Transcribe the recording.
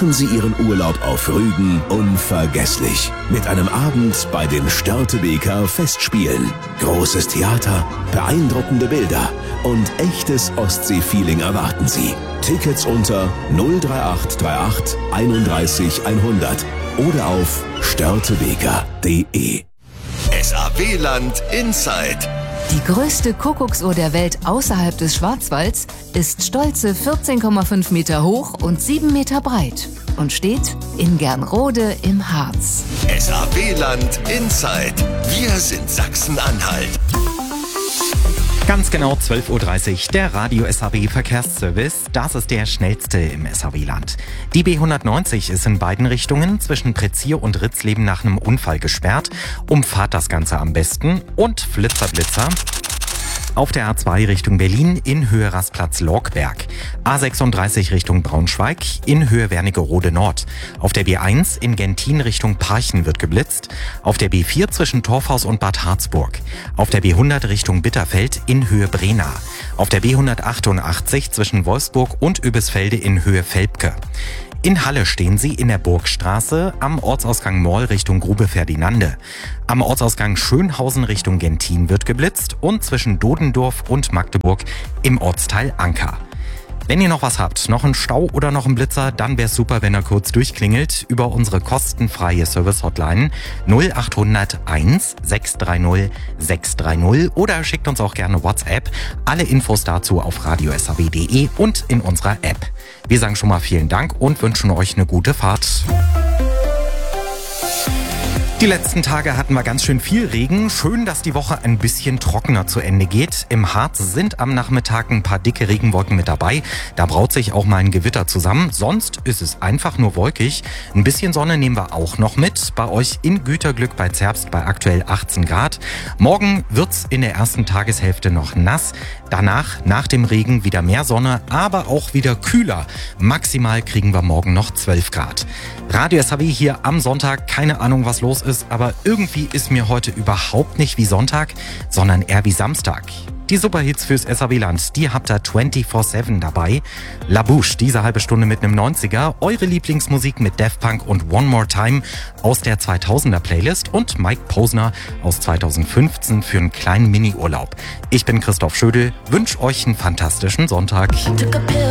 machen Sie Ihren Urlaub auf Rügen unvergesslich. Mit einem Abend bei den Störtebeker Festspielen. Großes Theater, beeindruckende Bilder und echtes Ostsee-Feeling erwarten Sie. Tickets unter 03838 31 100 oder auf störtebeker.de. SAW-Land Inside. Die größte Kuckucksuhr der Welt außerhalb des Schwarzwalds ist stolze 14,5 Meter hoch und 7 Meter breit und steht in Gernrode im Harz. SAW-Land Inside. Wir sind Sachsen-Anhalt. Ganz genau 12.30 Uhr, der Radio SAW Verkehrsservice. Das ist der schnellste im SAW-Land. Die B190 ist in beiden Richtungen zwischen Prezier und Ritzleben nach einem Unfall gesperrt. Umfahrt das Ganze am besten. Und Flitzer. Auf der A2 Richtung Berlin in Höhe Rastplatz Lorkberg. A36 Richtung Braunschweig in Höhe Wernigerode Nord. Auf der B1 in Gentin Richtung Parchen wird geblitzt. Auf der B4 zwischen Torfhaus und Bad Harzburg. Auf der B100 Richtung Bitterfeld in Höhe Brena. Auf der B188 zwischen Wolfsburg und Übisfelde in Höhe Velpke. In Halle stehen Sie in der Burgstraße, am Ortsausgang Moll Richtung Grube Ferdinande. Am Ortsausgang Schönhausen Richtung Gentin wird geblitzt und zwischen Dodendorf und Magdeburg im Ortsteil Anker. Wenn ihr noch was habt, noch einen Stau oder noch einen Blitzer, dann wäre es super, wenn er kurz durchklingelt über unsere kostenfreie Service-Hotline 0800 1 630 630 oder schickt uns auch gerne WhatsApp. Alle Infos dazu auf radiosaw.de und in unserer App. Wir sagen schon mal vielen Dank und wünschen euch eine gute Fahrt. Die letzten Tage hatten wir ganz schön viel Regen. Schön, dass die Woche ein bisschen trockener zu Ende geht. Im Harz sind am Nachmittag ein paar dicke Regenwolken mit dabei. Da braut sich auch mal ein Gewitter zusammen. Sonst ist es einfach nur wolkig. Ein bisschen Sonne nehmen wir auch noch mit. Bei euch in Güterglück bei Zerbst bei aktuell 18 Grad. Morgen wird's in der ersten Tageshälfte noch nass. Danach, nach dem Regen, wieder mehr Sonne, aber auch wieder kühler. Maximal kriegen wir morgen noch 12 Grad. Radio SAW hier am Sonntag. Keine Ahnung, was los ist, aber irgendwie ist mir heute überhaupt nicht wie Sonntag, sondern eher wie Samstag. Die Superhits fürs SAW-Land, die habt ihr 24/7 dabei. La Bouche, diese halbe Stunde mit einem 90er. Eure Lieblingsmusik mit Daft Punk und One More Time aus der 2000er Playlist und Mike Posner aus 2015 für einen kleinen Mini-Urlaub. Ich bin Christoph Schödel, wünsche euch einen fantastischen Sonntag.